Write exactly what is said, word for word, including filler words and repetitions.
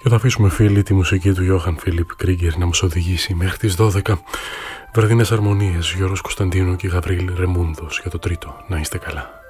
Και θα αφήσουμε, φίλοι, τη μουσική του Γιώχαν Φίλιπ Κρίγκερ να μας οδηγήσει μέχρι τις δώδεκα. Βραδινές αρμονίες, Γιώργος Κωνσταντίνου και Γαβρίλ Ρεμούντος για το τρίτο. Να είστε καλά.